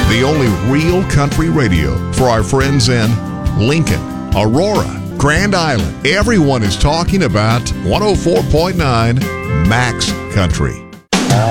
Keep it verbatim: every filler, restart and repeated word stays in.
the only real country radio for our friends in Lincoln, Aurora, Grand Island. Everyone is talking about one oh four point nine Max Country.